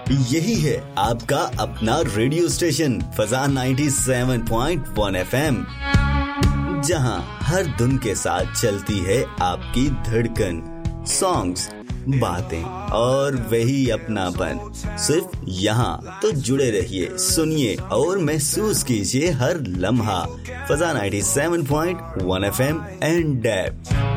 यही है आपका अपना रेडियो स्टेशन फजा 97.1 FM, जहां हर धुन के साथ चलती है आपकी धड़कन, सॉन्ग्स, बातें और वही अपनापन। सिर्फ यहाँ तो जुड़े रहिए, सुनिए और महसूस कीजिए हर लम्हा। फजा 97.1 FM एंड